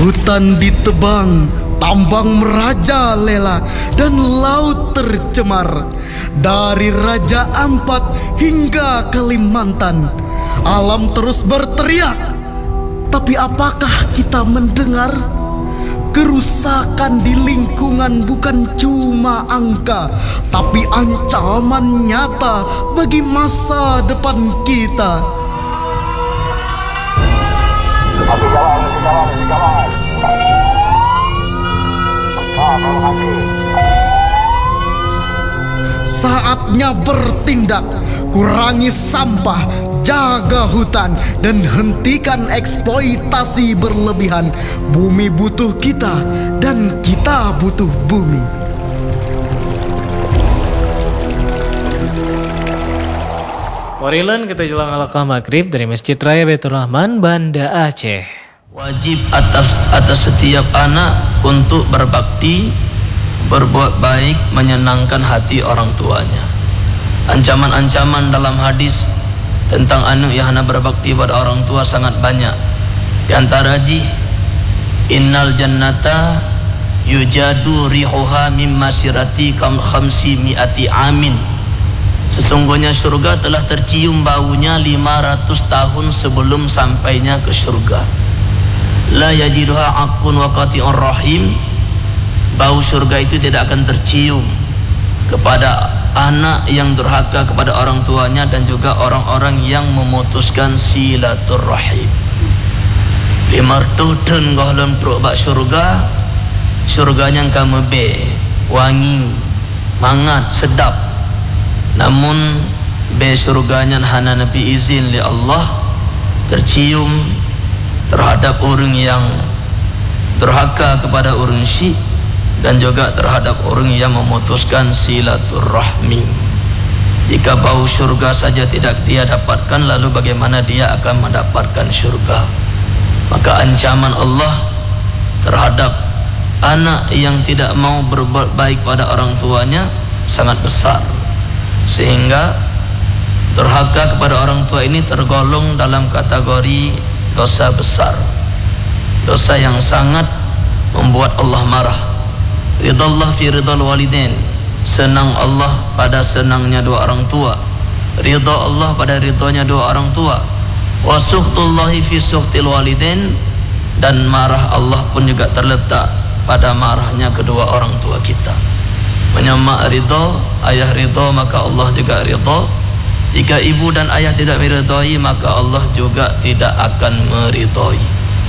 Hutan ditebang, tambang merajalela, dan laut tercemar. Dari Raja Ampat hingga Kalimantan, alam terus berteriak. Tapi apakah kita mendengar? Kerusakan di lingkungan bukan cuma angka, tapi ancaman nyata bagi masa depan kita. Saatnya bertindak, kurangi sampah, jaga hutan, dan hentikan eksploitasi berlebihan. Bumi butuh kita, dan kita butuh bumi. Warilan kita jelang halaqah maghrib dari Masjid Raya Baitur Rahman, Banda Aceh. Wajib atas setiap anak untuk berbakti, berbuat baik, menyenangkan hati orang tuanya. Ancaman-ancaman dalam hadis tentang anak yang hendak berbakti pada orang tua sangat banyak. Di antara innal jannata yujadu rihuha min masirati khamsi mi'ati amin. Sesungguhnya surga telah tercium baunya 500 tahun sebelum sampainya ke surga. La yajiduha akun wa qati'ur rahim. Bau surga itu tidak akan tercium kepada anak yang durhaka kepada orang tuanya dan juga orang-orang yang memutuskan silaturrahim. Limartuh dan gohlon peruk bak surganya kamu be wangi, mangat, sedap. Namun be surganya hana nabi izin li Allah tercium terhadap orang yang durhaka kepada orang syirik dan juga terhadap orang yang memutuskan silaturrahmi. Jika bau syurga saja tidak dia dapatkan, lalu bagaimana dia akan mendapatkan syurga? Maka ancaman Allah terhadap anak yang tidak mau berbuat baik pada orang tuanya sangat besar, sehingga durhaka kepada orang tua ini tergolong dalam kategori dosa besar, dosa yang sangat membuat Allah marah. Ridallah fi ridal walidain, senang Allah pada senangnya dua orang tua, ridha Allah pada ridhonya dua orang tua. Wa sukhtullahi fi sukhtil walidain, dan marah Allah pun juga terletak pada marahnya kedua orang tua kita. Menyemak ridha, ayah ridha maka Allah juga ridha. Jika ibu dan ayah tidak meridhai, maka Allah juga tidak akan meridhai.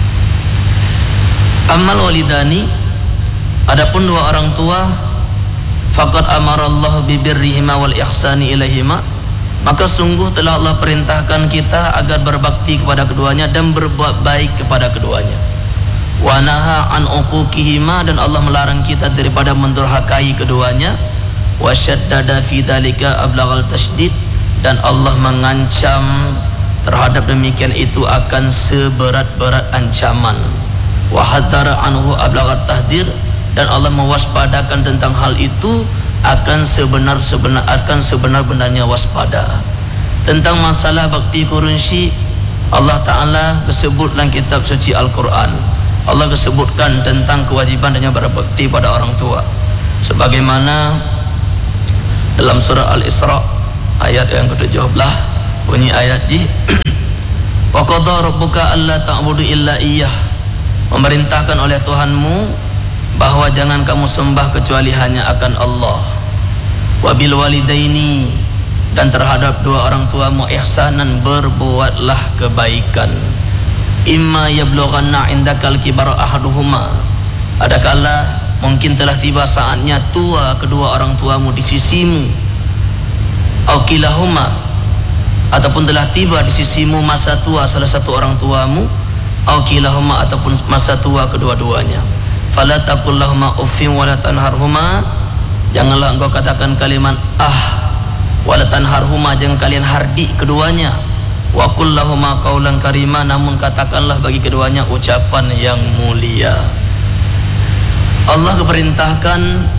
Amal walidani, adapun dua orang tua, faqad amarallahu bibirrihima wal ihsani ilaihima, maka sungguh telah Allah perintahkan kita agar berbakti kepada keduanya dan berbuat baik kepada keduanya. Wa naha an uquqihima, dan Allah melarang kita daripada mendurhakai keduanya. Wa syaddada fi dzalika ablaghal tasydid, dan Allah mengancam terhadap demikian itu akan seberat-berat ancaman. Wa haddara anhu ablaghat tahdir, dan Allah mewaspadakan tentang hal itu akan sebenar-benarnya waspada. Tentang masalah bakti kurunsi, Allah Ta'ala disebut dalam kitab suci Al-Quran. Allah disebutkan tentang kewajiban dan berbakti pada orang tua, sebagaimana dalam surah Al-Isra ayat yang ke-17 bunyi ayat wa qadha rabbuka alla ta'budu illa iyyah, memerintahkan oleh Tuhanmu bahwa jangan kamu sembah kecuali hanya akan Allah. Wabil walidaini, dan terhadap dua orang tuamu ihsanan, berbuatlah kebaikan. Imma yablughanna indakal kibara ahaduhuma, adakala mungkin telah tiba saatnya tua kedua orang tuamu di sisimu, au kilahuma, ataupun telah tiba di sisimu masa tua salah satu orang tuamu, au kilahuma, ataupun masa tua kedua-duanya. Fala taqul lahuma uffin wa la tanharhuma, janganlah engkau katakan kalimat wa la tanharhuma, jangan kalian hardik keduanya. Wa qul lahuma qaulan karima, namun katakanlah bagi keduanya ucapan yang mulia. Allah keperintahkan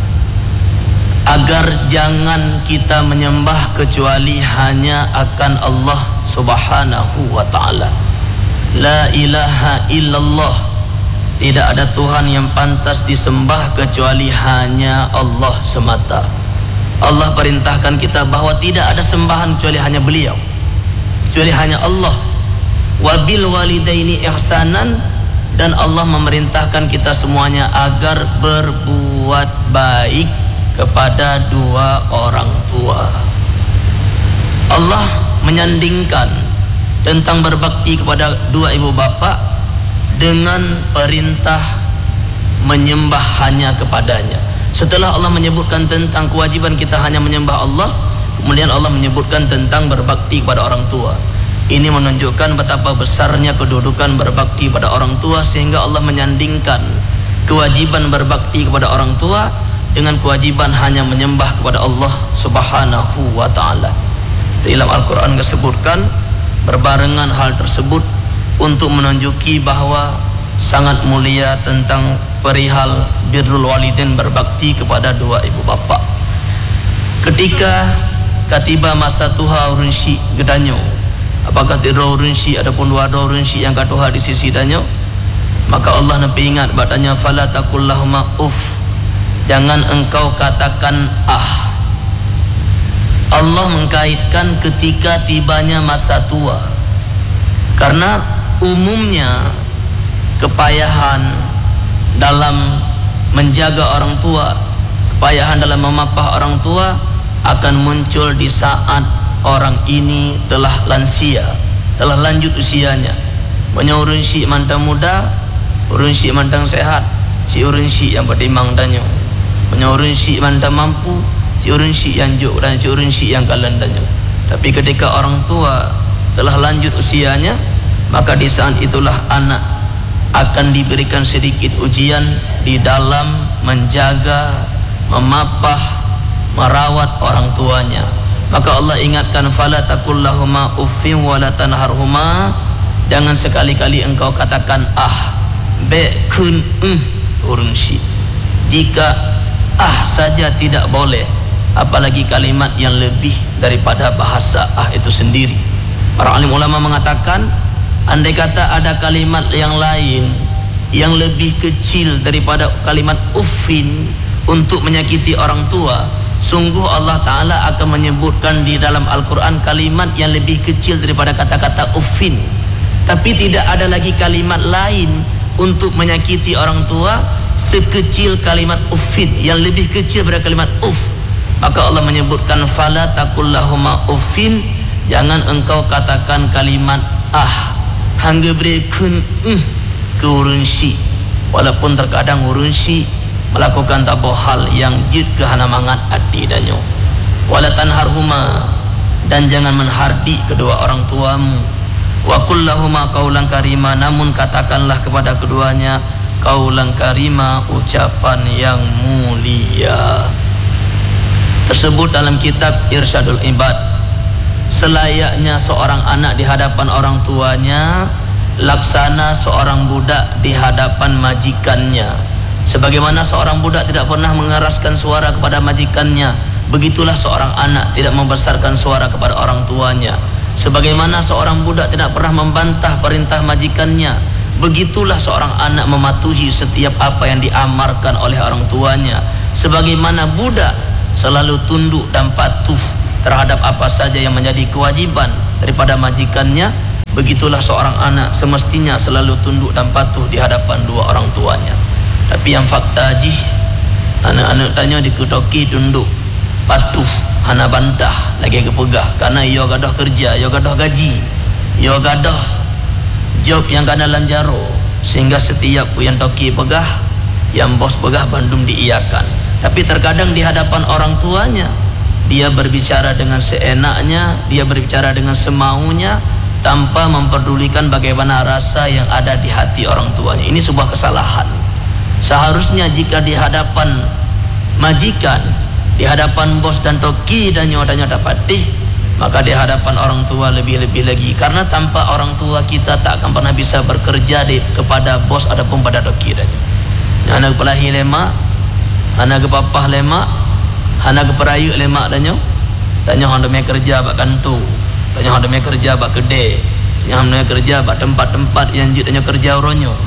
agar jangan kita menyembah kecuali hanya akan Allah Subhanahu wa ta'ala. La ilaha illallah, tidak ada Tuhan yang pantas disembah kecuali hanya Allah semata. Allah perintahkan kita bahawa tidak ada sembahan kecuali hanya beliau, kecuali hanya Allah. Wabil walidaini ihsanan, dan Allah memerintahkan kita semuanya agar berbuat baik kepada dua orang tua. Allah menyandingkan tentang berbakti kepada dua ibu bapa dengan perintah menyembah hanya kepadanya. Setelah Allah menyebutkan tentang kewajiban kita hanya menyembah Allah, kemudian Allah menyebutkan tentang berbakti kepada orang tua. Ini menunjukkan betapa besarnya kedudukan berbakti pada orang tua, sehingga Allah menyandingkan kewajiban berbakti kepada orang tua dengan kewajiban hanya menyembah kepada Allah Subhanahu wa ta'ala. Dalam Al-Quran disebutkan berbarengan hal tersebut untuk menunjuki bahawa sangat mulia tentang perihal birrul walidain, berbakti kepada dua ibu bapa. Ketika katiba masa tuha urunsi gedanyo, apakah tidak urunsi adapun dua urunsi yang katuha di sisi danyo, maka Allah nabi ingat badanya fala taqul lahuma uff, jangan engkau katakan ah. Allah mengkaitkan ketika tibanya masa tua, karena umumnya kepayahan dalam menjaga orang tua, kepayahan dalam memapah orang tua akan muncul di saat orang ini telah lansia, telah lanjut usianya. Banyak urun si mantang muda, urun si mantang sehat, si urun si yang bertimang danyo. Banyak urun si mantang mampu, si urun si yang juk dan si urun si yang kalan danyo. Tapi ketika orang tua telah lanjut usianya, maka di saat itulah anak akan diberikan sedikit ujian di dalam menjaga, memapah, merawat orang tuanya. Maka Allah ingatkan fala taqul lahuma uffin wa la tanharhuma, jangan sekali-kali engkau katakan ah, be kun urunsi. Jika ah saja tidak boleh, apalagi kalimat yang lebih daripada bahasa ah itu sendiri. Para alim ulama mengatakan, andai kata ada kalimat yang lain yang lebih kecil daripada kalimat uffin untuk menyakiti orang tua, sungguh Allah Ta'ala akan menyebutkan di dalam Al-Quran kalimat yang lebih kecil daripada kata-kata uffin. Tapi tidak ada lagi kalimat lain untuk menyakiti orang tua sekecil kalimat uffin, yang lebih kecil daripada kalimat uff. Maka Allah menyebutkan fala taqul lahuma uffin, jangan engkau katakan kalimat ah, hangga berekun ke urunsi, walaupun terkadang urunsi melakukan tabuh hal yang jid kehana mangat hati danyo. Wala tanharhuma, dan jangan menhardik kedua orang tuamu. Wa qul lahuma qaulan karima, namun katakanlah kepada keduanya qaulan karima, ucapan yang mulia. Tersebut dalam kitab Irsyadul Ibad. Selayaknya seorang anak di hadapan orang tuanya, laksana seorang budak di hadapan majikannya. Sebagaimana seorang budak tidak pernah mengeraskan suara kepada majikannya, begitulah seorang anak tidak membesarkan suara kepada orang tuanya. Sebagaimana seorang budak tidak pernah membantah perintah majikannya, begitulah seorang anak mematuhi setiap apa yang diamarkan oleh orang tuanya. Sebagaimana budak selalu tunduk dan patuh terhadap apa saja yang menjadi kewajiban daripada majikannya, begitulah seorang anak semestinya selalu tunduk dan patuh di hadapan dua orang tuanya. Tapi yang fakta ji, anak-anak tanya dikutoki tunduk patuh, hana bantah lagi kepegah, karena ia gadah kerja, ia gadah gaji, ia gadah job yang kena lanjaro, sehingga setiap yang toki pegah, yang bos pegah bandum diiyakan. Tapi terkadang di hadapan orang tuanya dia berbicara dengan seenaknya, dia berbicara dengan semaunya, tanpa memperdulikan bagaimana rasa yang ada di hati orang tuanya. Ini sebuah kesalahan. Seharusnya jika di hadapan majikan, di hadapan bos dan toki dan nyoda patih, maka di hadapan orang tua lebih-lebih lagi. Karena tanpa orang tua kita tak akan pernah bisa bekerja kepada bos ataupun pada toki dan anak pelahi lemak, anak kepapah lemak, anak keperayu lemak dan honda me kerja bak kantu, dan honda me kerja bak kedai, yang honda kerja bak tempat-tempat yang jid dan kerja oronyo.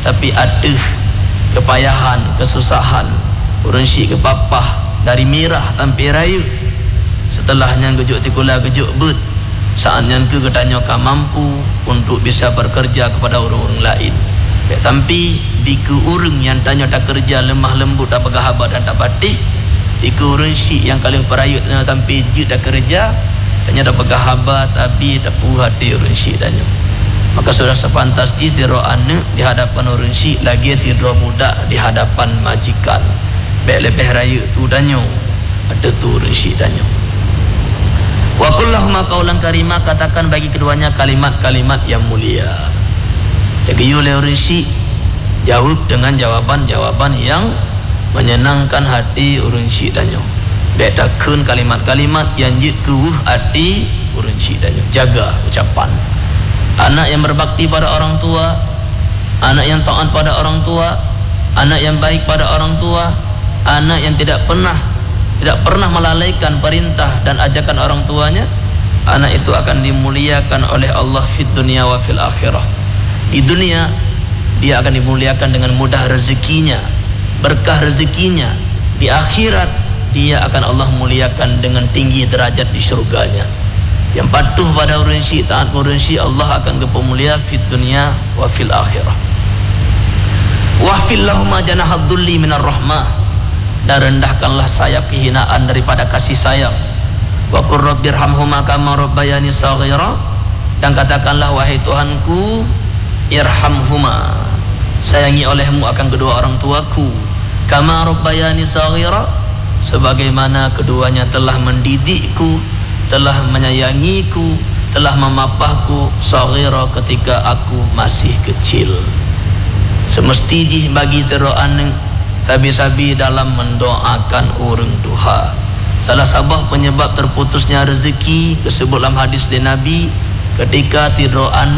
tapi ada kepayahan, kesusahan, urang syik ke papah dari mirah sampai raya. Setelahnya gejuk tikula gejuk bet, saatnya ke katanya ka mampu untuk bisa bekerja kepada orang-orang lain. Tapi biku urang yang tanya tak kerja lemah lembut tak bergahabat dan tak patih, biku urang syik yang kali perayut tanya tapi jid tak kerja tanya tak bergahabat tapi tak puas hati urang syik tanya. Maka sudah sepantas tidur anak di hadapan orang syik, lagi tidur budak di hadapan majikan. Baik lebih raya tu danyo ada tu orang syik danyo. Wa kullahuma qaulan karima, katakan bagi keduanya kalimat-kalimat yang mulia. Jadi oleh orang syik jawab dengan jawaban-jawaban yang menyenangkan hati orang syik danyo. Baik takkan kalimat-kalimat yang jikuh hati orang syik danyo. Jaga ucapan. Anak yang berbakti pada orang tua, anak yang taat pada orang tua, anak yang baik pada orang tua, anak yang tidak pernah melalaikan perintah dan ajakan orang tuanya, anak itu akan dimuliakan oleh Allah fid dunia wa fil akhirah. Di dunia dia akan dimuliakan dengan mudah rezekinya, berkah rezekinya. Di akhirat dia akan Allah muliakan dengan tinggi derajat di syurganya. Yang patuh pada orang syik, taat orang syik, Allah akan kepemulia fid dunia wa fil akhirah. Wahfil lahuma janahad dhulli minar rahmah, dan rendahkanlah sayap kehinaan daripada kasih sayang. Wa qur rabbirhamhuma kama rabbayani shaghira, dan katakanlah wahai Tuhanku, irhamhuma, sayangi olehmu akan kedua orang tuaku, kama rabbayani shaghira, sebagaimana keduanya telah mendidikku, telah menyayangiku, telah memapahku shaghira ketika aku masih kecil. Semestinya bagi teroan sabi-sabi dalam mendoakan orang tua. Salah sabah penyebab terputusnya rezeki disebut dalam hadis dari Nabi, ketika teroan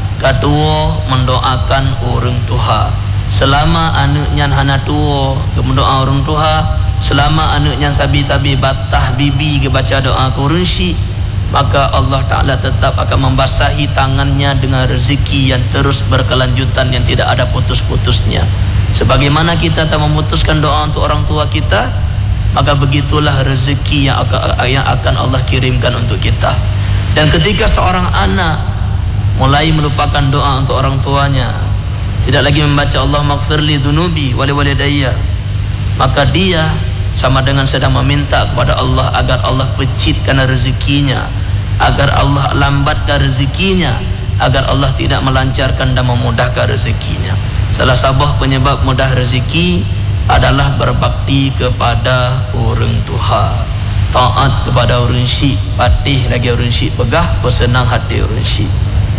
katua mendoakan orang tua. Selama anaknya hana tua mendoa orang tua, selama anaknya sabi-tabi batah bibi ke baca doa kurunsi, maka Allah Ta'ala tetap akan membasahi tangannya dengan rezeki yang terus berkelanjutan, yang tidak ada putus-putusnya. Sebagaimana kita tak memutuskan doa untuk orang tua kita, maka begitulah rezeki yang akan Allah kirimkan untuk kita. Dan ketika seorang anak mulai melupakan doa untuk orang tuanya, tidak lagi membaca Allah maghfirli dhunubi wali walidayya, maka dia sama dengan sedang meminta kepada Allah agar Allah pecitkan rezekinya, agar Allah lambatkan rezekinya, agar Allah tidak melancarkan dan memudahkan rezekinya. Salah sabah penyebab mudah rezeki adalah berbakti kepada orang tua, taat kepada orang syik, patih lagi orang syik, pegah bersenang hati orang syik.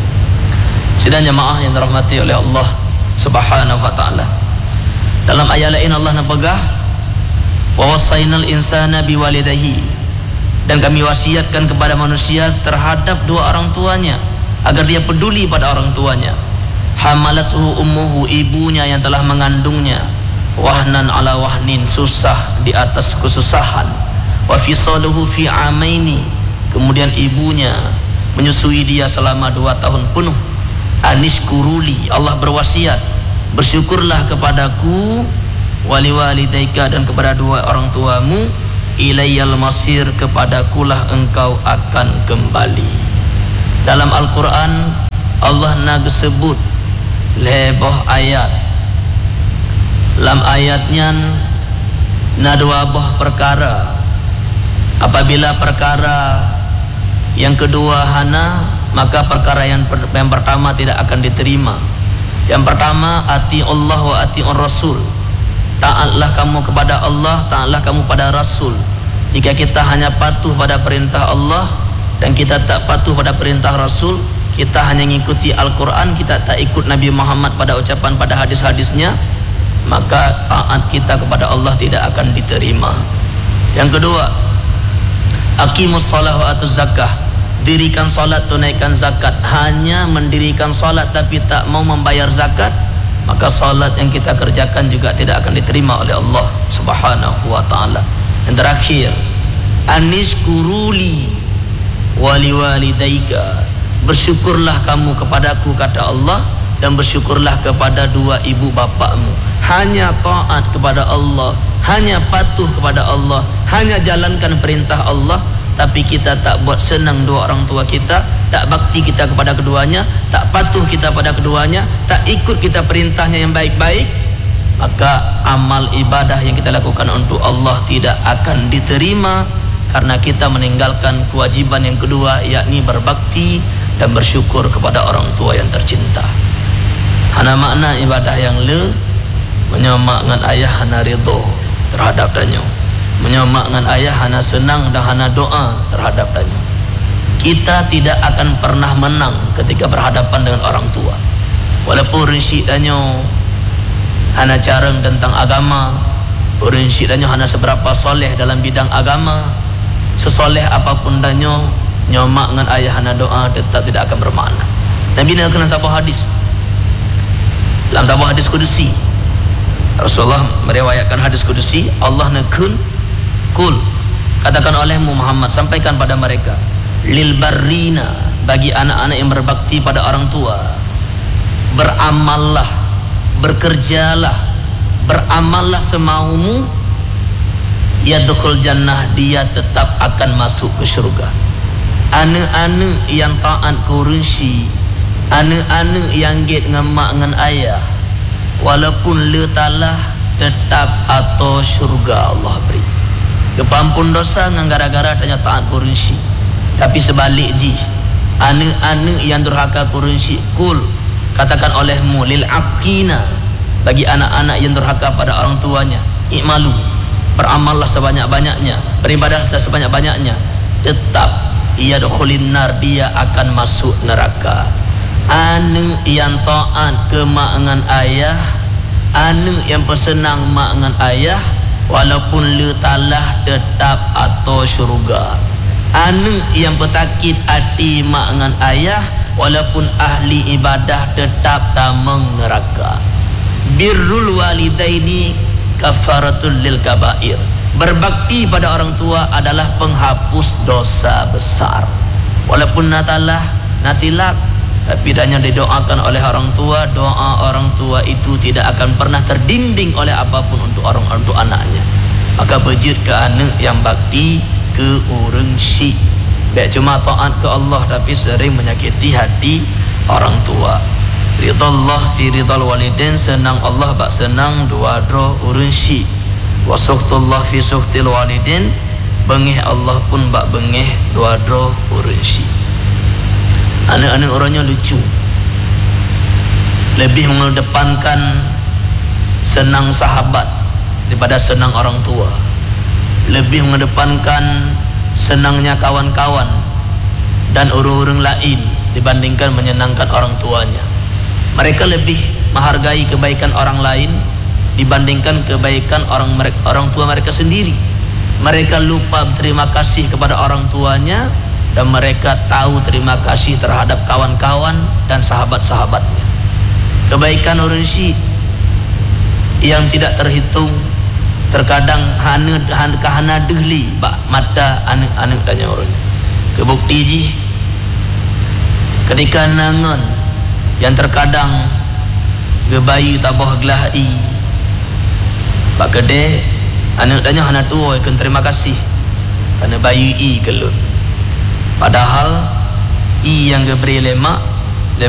Sidang jemaah yang dirahmati oleh Allah Subhanahu wa ta'ala, dalam ayat lain Allah nak pegah, wa wasainal insana biwalidayhi, dan kami wasiatkan kepada manusia terhadap dua orang tuanya agar dia peduli pada orang tuanya. Hamalathu ummuhu, ibunya yang telah mengandungnya, wahnan ala wahnin, susah di atas kesusahan, wa fisaluhu fi amaini, kemudian ibunya menyusui dia selama 2 tahun penuh. Anishkuruli, Allah berwasiat, bersyukurlah kepadaku, wali walidaika, dan kepada dua orang tuamu, ilayyal masir, kepadakulah engkau akan kembali. Dalam Al-Quran Allah nak sebut lebih ayat, dalam ayatnya na dua buah perkara. Apabila perkara yang kedua hana, maka perkara yang pertama tidak akan diterima. Yang pertama, ati Allah wa ati Rasul, taatlah kamu kepada Allah, taatlah kamu pada Rasul. Jika kita hanya patuh pada perintah Allah dan kita tak patuh pada perintah Rasul, kita hanya mengikuti Al-Quran, kita tak ikut Nabi Muhammad pada ucapan, pada hadis-hadisnya, maka taat kita kepada Allah tidak akan diterima. Yang kedua, aqimus shalah wa atuz zakah, dirikan salat, tunaikan zakat. Hanya mendirikan salat tapi tak mau membayar zakat, maka salat yang kita kerjakan juga tidak akan diterima oleh Allah Subhanahu wa ta'ala. Yang terakhir, anishkuruli wali walidaika, bersyukurlah kamu kepadaku, kata Allah, dan bersyukurlah kepada dua ibu bapakmu. Hanya taat kepada Allah, hanya patuh kepada Allah, hanya jalankan perintah Allah. Tapi kita tak buat senang dua orang tua kita, tak bakti kita kepada keduanya, tak patuh kita pada keduanya, tak ikut kita perintahnya yang baik-baik, maka amal ibadah yang kita lakukan untuk Allah tidak akan diterima, karena kita meninggalkan kewajiban yang kedua, yakni berbakti dan bersyukur kepada orang tua yang tercinta. Hana makna ibadah yang menyamak dengan ayah hana ridho terhadap danyo, menyamak dengan ayah hana senang dan hana doa terhadap danyo. Kita tidak akan pernah menang ketika berhadapan dengan orang tua. Walaupun rinsik danyo hana careng tentang agama, rinsik danyo hana seberapa soleh dalam bidang agama, sesoleh apapun danyo, nyomak dengan ayah hana doa tetap tidak akan bermakna. Nabi nak kena sebuah hadis, dalam sebuah hadis kudusi Rasulullah meriwayatkan hadis kudusi, Allah nekun kul, katakan olehmu Muhammad, sampaikan pada mereka, lil barrina, bagi anak-anak yang berbakti pada orang tua, beramallah, bekerjalah, beramallah semaumu, yadkhul jannah, dia tetap akan masuk ke syurga. Anak-anak yang taat kurunsi, anak-anak yang git ngemak dengan ayah, walaupun letalah tetap atau syurga Allah beri. Kepampun dosa dengan gara-gara tanya taat kurunsi. Tapi sebalik ji, anak-anak yang durhaka kurunsi, kul, katakan olehmu, lil aqina, bagi anak-anak yang durhaka pada orang tuanya, ikmalu, beramallah sebanyak-banyaknya, beribadahlah sebanyak-banyaknya, tetap ia dukhulin nar, dia akan masuk neraka. Anu yang taat ke mak dengan ayah, anu yang bersenang mak dengan ayah, walaupun letalah tetap atau syurga. Anu yang bertakit hati mak dengan ayah, walaupun ahli ibadah tetap tameng neraka. Birrul walidaini kafaratul lil kabair, berbakti pada orang tua adalah penghapus dosa besar. Walaupun natalah nasilap, tapi hanya didoakan oleh orang tua, doa orang tua itu tidak akan pernah terdinding oleh apapun untuk anaknya. Maka bejit ke anak yang bakti ke urang syik, tak cuma taat ke Allah tapi sering menyakiti hati orang tua. Ridallah fi ridal walidain, senang Allah bak senang dua dro urang syik. Wa suhtullah fi suhtil walidain, bengih Allah pun bak bengih dua dro urang syik. Anak-anak orangnya lucu, lebih mengedepankan senang sahabat daripada senang orang tua, lebih mengedepankan senangnya kawan-kawan dan orang-orang lain dibandingkan menyenangkan orang tuanya. Mereka lebih menghargai kebaikan orang lain dibandingkan kebaikan orang tua mereka sendiri. Mereka lupa berterima kasih kepada orang tuanya, dan mereka tahu terima kasih terhadap kawan-kawan dan sahabat-sahabatnya. Kebaikan orang syik yang tidak terhitung, terkadang hana dehli bak mata anak-anak dan orangnya. Kebukti ji, ketika nangan yang terkadang gebayi tabah gelai bak kedai anak dan hana tua akan terima kasih kerana bayi i gelut. Padahal i yang geberi lemak